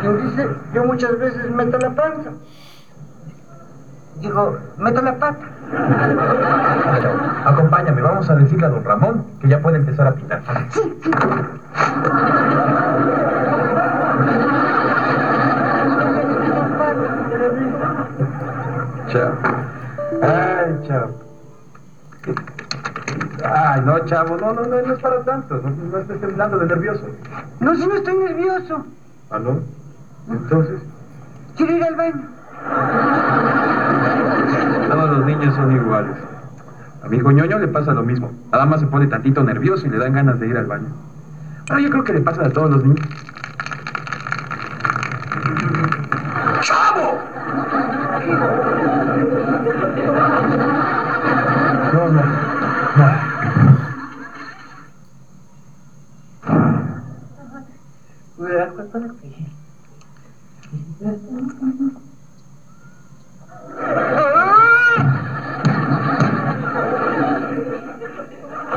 quien dice, yo muchas veces meto la panza. Digo, meto la pata. Bueno, acompáñame, vamos a decirle a don Ramón que ya puede empezar a pintar. Sí, sí. Chavo. Ay, chavo. Ay, no, chavo, no es para tanto. No estés temblando de nervioso. No, si no estoy nervioso. ¿Ah, no? Entonces, Quiero ir al baño. todos los niños son iguales. A mi hijo ñoño le pasa lo mismo. Nada más se pone tantito nervioso y le dan ganas de ir al baño. Pero yo creo que le pasa a todos los niños. ¡Chavo! No. Cuidado con el pie.